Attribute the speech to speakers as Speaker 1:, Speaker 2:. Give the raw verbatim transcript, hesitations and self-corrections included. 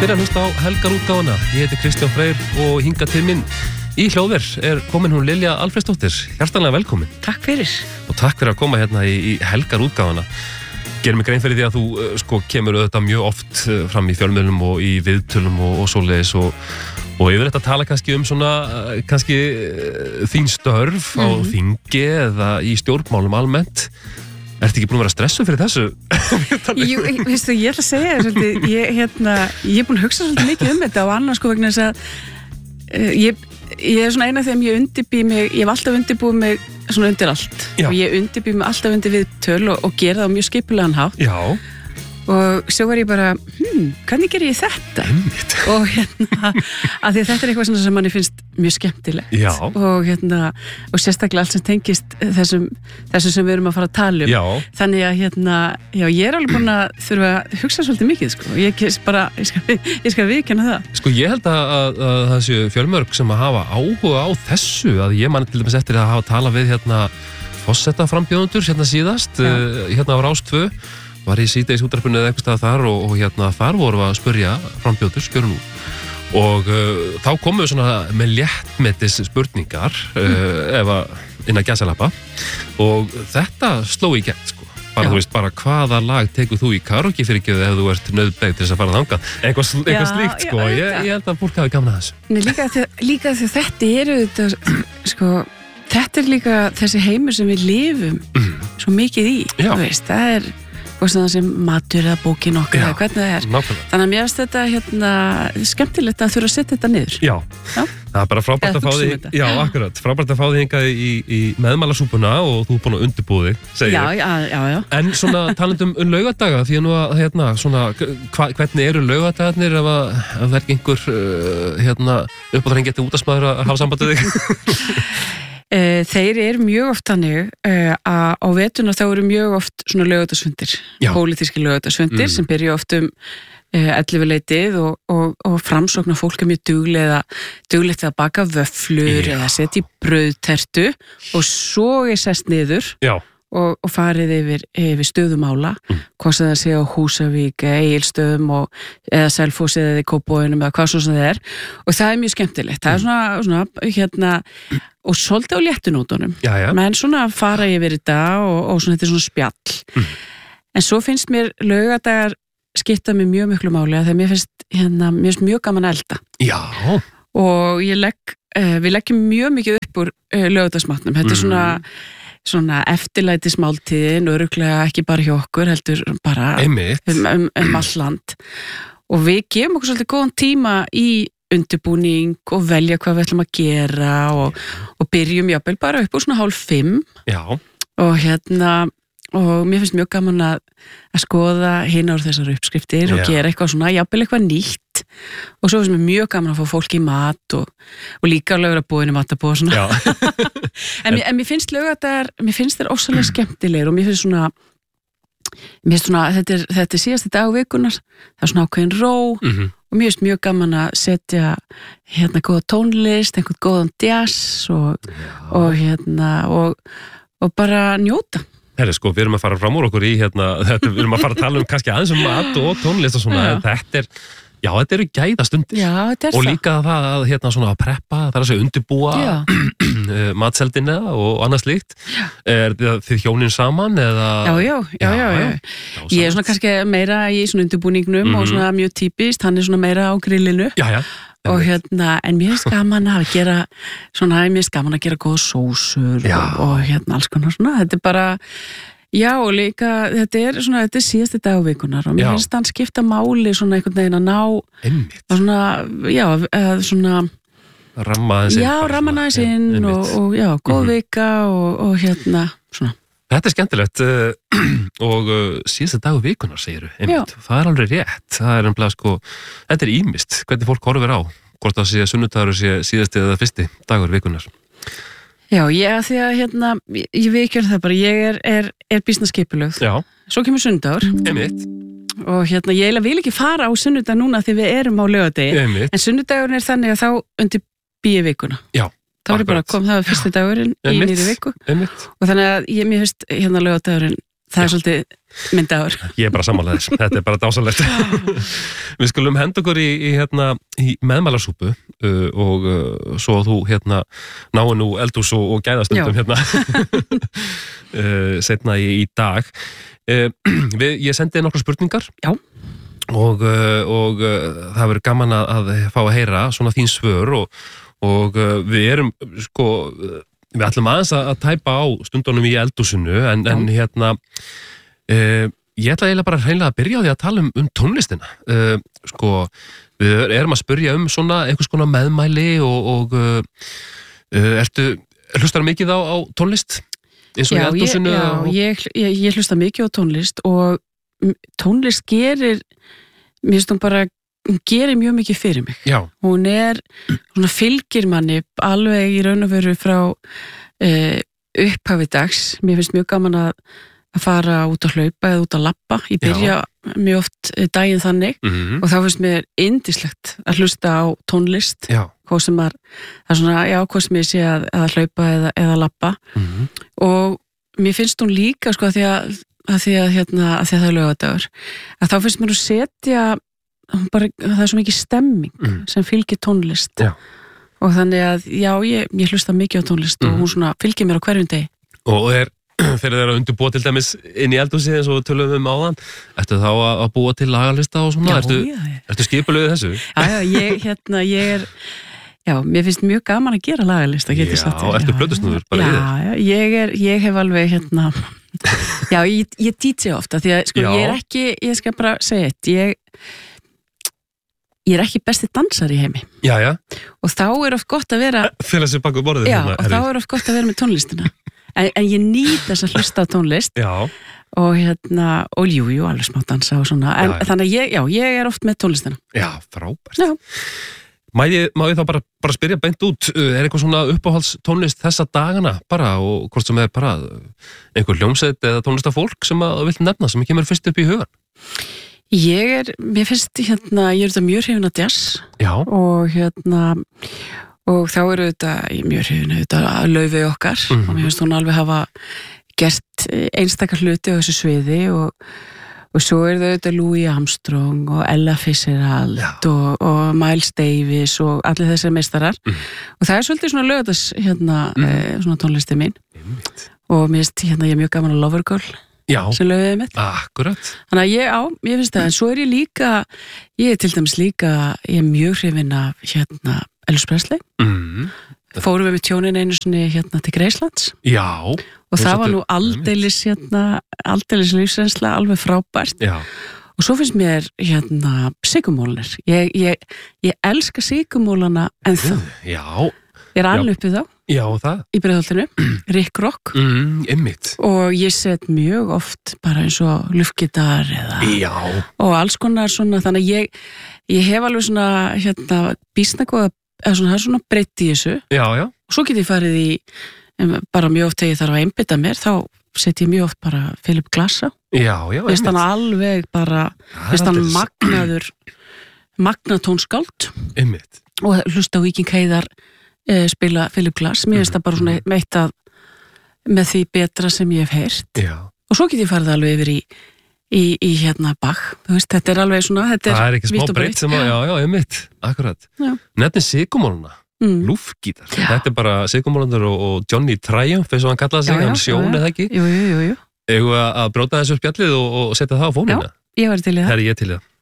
Speaker 1: byrja að hlusta á helgarútgáfuna. Ég heiti Kristján Freyr og hingað til minn í hljóðver er komin hún Lilja Alfreðsdóttir. Hjartanlega velkomin.
Speaker 2: Takk fyrir.
Speaker 1: Og takk fyrir að koma hérna í, í helgarútgáfuna. Gerum mig grein fyrir því að þú sko kemur auðvitað mjög oft fram í fjölmiðlum og í viðtölum og, og svoleiðis og, og yfir þetta tala kannski um svona kannski þín störf á mm-hmm. þingi eða í stjórnmálum almennt. Ertu ekki búin að vera stressuð fyrir þessu?
Speaker 2: Jú, veistu, ég ætla að segja svolítið, ég, hérna, ég er búin að hugsa svolítið mikið um þetta og annars sko vegna þess að uh, ég, ég er svona eina af þeim ég undirbý mig, ég hef alltaf undirbúið mig svona undir allt. Já. Og ég undirbý mig alltaf undir viðtöl og, og gera það á mjög skipulegan hátt.
Speaker 1: Já.
Speaker 2: Og svo var ég bara, hm, hvernig ger ég þetta?
Speaker 1: Einmitt.
Speaker 2: Og hérna, að því að þetta er eitthvað svona sem manni finnst mjög skemmtilegt.
Speaker 1: Já.
Speaker 2: Og hérna, og sérstaklega allt sem tengist þessum, þessum sem við erum að fara að tala um.
Speaker 1: Já.
Speaker 2: Þannig að hérna, já, ég er alveg búin að þurfa að hugsa svolítið mikið, sko. Ég bara, ég skal, ég skal viðurkenna það.
Speaker 1: Sko, ég held að, að, að það séu fjölmörg sem að hafa áhuga á þessu, að ég man til dæmis eftir að hafa talað við hérna forsetaframbjóðendur hérna síðast, uh, hérna á Rás tvö. Var í síðdeis útvarpinu eða eitthvað þar og, og hérna þar vorum við að spurja frambjóður, skjörum nú. Og uh, þá komum við svona með léttmetis spurningar uh, ef að inn að gæsalappa og þetta sló í gegn, sko. Bara, já. Þú veist, bara hvaða lag tekur þú í karaoke fyrir ekki ef þú ert nöðbeigð til þess að fara þangað. Eitthvað, eitthvað slíkt, sko. Já, ég, ég held að fólk hafi gaman að þessu.
Speaker 2: Nei, líka því, líka því þetta eru þetta, sko, þetta er líka þessi heimur sem við lifum mm. svo mikið í,
Speaker 1: já.
Speaker 2: Þú veist, það er það sem matur eða bókin okkar eða hvernig það er.
Speaker 1: Nákvæmlega.
Speaker 2: Þannig að mér finnst þetta hérna, skemmtilegt að þurfa að setja þetta niður.
Speaker 1: Já,
Speaker 2: já. Það
Speaker 1: er bara frábært að fá því um já, akkurat, frábært að fá því hingað í, í meðmælasúpuna og þú er búin að undirbúa þig, segir
Speaker 2: já, já, já, já.
Speaker 1: En svona talandum um laugadaga, því að nú að hérna, svona, hva, hvernig eru laugadagarnir ef að, að það er einhver uh, hérna, uppáðarinn getið útastmaður að hafa sambandið þig?
Speaker 2: Þeir eru mjög oft þannig að á vetuna þá eru mjög oft svona laugardagarsfundir, pólitíski laugardagarsfundir mm. sem byrja oft um ellefu leytið og, og, og framsóknar fólk er mjög duglega duglegt að baka vöfflur Já. Eða setja í brauðtertu og svo er sest niður
Speaker 1: Já.
Speaker 2: Og, og farið yfir, yfir stöðumála mm. hvað sem það sé á Húsavík Egilsstöðum og eða Selfossi eða í Kópavoginum eða hvað svo sem það er og það er mjög skemmtilegt, það er svona, svona hérna, og svolítið á léttunótunum menn svona fara yfir þetta og, og svona þetta er svona spjall mm. en svo finnst mér laugadagar skipta mig mjög miklu máli þegar mér finnst hérna, mér finnst mjög gaman að elda
Speaker 1: Já.
Speaker 2: Og ég legg, uh, við leggjum mjög mikið upp úr uh, laugadagsmatnum, þetta er svona mm. svona eftirlætismáltíðin örugglega ekki bara hjá okkur heldur bara um, um, um all land og við gefum okkur svolítið góðan tíma í undirbúning og velja hvað við ætlum að gera og, og byrjum jafnvel bara upp úr svona hálf fimm
Speaker 1: Já.
Speaker 2: Og hérna og mér finnst mjög gaman að, að skoða hina úr þessar uppskriftir og Já. Gera eitthvað svona jafnvel eitthvað nýtt og svo finnst mér mjög gaman að fá fólk í mat og, og líka laugardagabúðin í matabóð svona en, en mér finnst laugardagair mér finnst þeir ósæðlega skemmtilegir og mér finnst svona, mér finnst svona þetta er, þetta er síðasti dag vikunar það er svona ákveðin ró mm-hmm. og mér finnst mjög gaman að setja hérna góða tónlist, einhvern góðan jazz og, og hérna og, og bara njóta
Speaker 1: Herri, sko, við erum að fara fram úr okkur í hérna, þetta, við erum að fara að tala um kannski aðeins um mat og tónlist og svona, en þetta er já, þetta eru gæðastundir
Speaker 2: já, þetta er
Speaker 1: og
Speaker 2: það.
Speaker 1: Líka það að hérna svona að preppa það er að segja undirbúa matseldina og annað slíkt já. Er þið hjónin saman eða
Speaker 2: já, já, já, já, já. já ég er svona kannski meira í svona undirbúningnum mm-hmm. og svona mjög típist, hann er svona meira á grillinu
Speaker 1: já, já
Speaker 2: og hérna, en mér finnst gaman að gera svona, mér finnst gaman að gera góða sósur og, og hérna alls konar svona, þetta er bara já og líka, þetta er svona, þetta er síðasti dagvikunar og mér finnst hann skipta máli svona einhvern veginn að ná
Speaker 1: Einmitt.
Speaker 2: Svona, já, eða svona
Speaker 1: ramma aðeins inn
Speaker 2: já, ramma aðeins inn og, og já, góð mm-hmm. vika og, og hérna, svona
Speaker 1: Þetta er skemmtilegt uh, og uh, síðasta dagur vikunar segiru, einmitt, það er alveg rétt, það er ennblega sko, þetta er ýmist, hvernig fólk horfir á, hvort það sé sunnudagur sé síðasti eða fyrsti dagur vikunar.
Speaker 2: Já, ég að því að hérna, ég viðurkenni það bara, ég er, er, er býsna skipulögð, svo kemur sunnudagur,
Speaker 1: einmitt,
Speaker 2: og hérna, ég vil ekki fara á sunnudag núna því við erum á laugardegi, en sunnudagurinn er þannig að þá undir býi vikuna. Já. þá er ég bara kom það var fyrsti dagurinn í nýri viku
Speaker 1: einmitt.
Speaker 2: Og þannig að ég mér finnst hérna laugardagurinn það er svolítið myndaður.
Speaker 1: Ég er bara sammálaðis, þetta er bara dásalegt. Við skulum henda okkur í, í, hérna, í meðmælasúpu uh, og uh, svo þú hérna náu nú eldhús og, og gæðastundum hérna uh, setna í, í dag. Uh, við, ég sendi nokkra spurningar.
Speaker 2: Já.
Speaker 1: Og, uh, og uh, það verður gaman að, að fá að heyra svona þín svör og, og uh, við erum sko... Við ætlum aðeins að tæpa á stundunum í eldhúsinu en, en hérna uh, ég ætla eiginlega bara hreinlega að byrja á því að tala um, um tónlistina. Uh, sko, við erum að spyrja um svona einhvers konar meðmæli og, og uh, ertu, hlustar mikið á, á tónlist eins og já, í eldhúsinu?
Speaker 2: Já,
Speaker 1: og...
Speaker 2: ég, ég, ég hlusta mikið á tónlist og tónlist gerir, mér finnst hún bara hún gerir mjög mikið fyrir mig.
Speaker 1: Já.
Speaker 2: Hún er, svona fylgir manni alveg í raun og veru frá uh, upphafi dags. Mér finnst mjög gaman að, að fara út að hlaupa eða út að labba. Ég byrja já. Mjög oft daginn þannig mm-hmm. og þá finnst mér yndislegt að hlusta á tónlist.
Speaker 1: Já.
Speaker 2: Hvað sem er, það er svona, já, hvað sem ég sé að, að hlaupa eða, eða labba. Mm-hmm. Og mér finnst hún líka, sko, að því að, að, því að, hérna, að því að það er laugadagur, að þá finnst mér að setja bara, það er svo mikið stemming mm. sem fylgir tónlist
Speaker 1: já.
Speaker 2: Og þannig að já, ég, ég hlusta mikið á tónlist mm. og hún svona fylgir mér á hverjum degi.
Speaker 1: Og er, þegar þeir eru að undirbúa til dæmis inn í eldhúsi eins og tölum við um áðan, ertu þá að búa til lagalista og svona?
Speaker 2: Já,
Speaker 1: ertu,
Speaker 2: já, já.
Speaker 1: Ertu skipulögð þessu?
Speaker 2: Já, já, ég, hérna, ég er já, mér finnst mjög gaman að gera lagalista, getur sagt.
Speaker 1: Já, ertu plötusnúður bara
Speaker 2: já,
Speaker 1: í þér?
Speaker 2: Já, já, ég er, ég hef alveg, hérna já, ég, ég D J ofta, því að, sko, já. Ég er ekki, ég skal bara segja eitt, ég Ég er ekki besti dansari í heimi.
Speaker 1: Já, já.
Speaker 2: Og þá er oft gott að vera...
Speaker 1: Fela sér bak við borðið.
Speaker 2: Já, hérna, og þá er oft gott að vera með tónlistina. En, en ég nýt þess að hlusta á tónlist.
Speaker 1: Já.
Speaker 2: Og hérna, og jú, jú, alveg smá dansa og svona. En já, já. Þannig að ég, já, ég er oft með tónlistina.
Speaker 1: Já, frábært.
Speaker 2: Já.
Speaker 1: Má ég, má ég þá bara, bara spyrja beint út, er eitthvað svona uppáhalds tónlist þessa dagana bara og hvort sem er bara einhver hljómsveit eða tónlistafólk sem að vilt nefna, sem kemur fyrst upp í hugan?
Speaker 2: Ég er, mér finnst hérna, ég er þetta mjög hrifin að jazz
Speaker 1: já. Og
Speaker 2: hérna, og þá eru þetta, ég er mjög hrifin þetta að Laufey okkar mm-hmm. og mér finnst hún alveg hafa gert einstakar hluti á þessu sviði og, og svo er þetta Louis Armstrong og Ella Fitzgerald og, og Miles Davis og allir þessir meistarar mm. og það er svolítið svona lögðas hérna, mm. eh, svona tónlisti mín mm. og mér finnst hérna, ég er mjög gaman að Lover Girl
Speaker 1: Já,
Speaker 2: sem lögðið mitt.
Speaker 1: Akkurat.
Speaker 2: Þannig að ég á, ég finnst það, en svo er ég líka, ég er til dæmis líka, ég er mjög hrifin af hérna Elvis Presley. Mm. Fórum við með tjónin einu sinni hérna til Greislands.
Speaker 1: Já.
Speaker 2: Og það var nú aldeilis hérna, aldeilis lífsreynsla, alveg frábært.
Speaker 1: Já.
Speaker 2: Og svo finnst mér hérna sigumólanir. Ég, ég, ég elska sigumólana ennþá.
Speaker 1: Já.
Speaker 2: Ég er alveg uppið þá.
Speaker 1: Já, það.
Speaker 2: Í Breiðholtinu, Rick Rock.
Speaker 1: Mm, einmitt.
Speaker 2: Og ég set mjög oft bara eins og luftgitar eða...
Speaker 1: Já.
Speaker 2: Og alls konar svona, þannig að ég, ég hef alveg svona, hérna, býsna góða, eða svona, það er svona breytt í þessu.
Speaker 1: Já, já.
Speaker 2: Og svo get ég farið í, bara mjög oft þegar ég þarf að einbytta mér, þá set ég mjög oft bara Philip Glass á.
Speaker 1: Já, já, einmitt.
Speaker 2: Veist hann alveg bara, veist hann magnaður, magnatónskáld.
Speaker 1: Einmitt.
Speaker 2: Og hlusta á Víking Heiðar spila Philip Glass, mér finnst það bara svona meitt að með því betra sem ég hef heyrt
Speaker 1: já.
Speaker 2: Og svo get ég farið alveg yfir í, í, í hérna Bach, þú veist, þetta er alveg svona þetta er
Speaker 1: það er ekki smá breytt sem að, já, já, ég mitt akkurat, nefnir sigumóluna mm. lúfgítar, þetta er bara sigumólandur og, og Johnny Triumph, eins og hann kallaði sig, já, já, hann Sjón eða ekki
Speaker 2: jú, jú, jú, jú.
Speaker 1: Eigum að bróta þessu spjallið og, og setja það á fónina?
Speaker 2: Já, ég var til í það.
Speaker 1: Það er ég til í það.